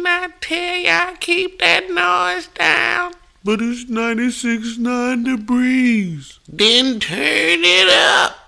Didn't I tell y'all keep that noise down? But it's 96.9 degrees. Then turn it up.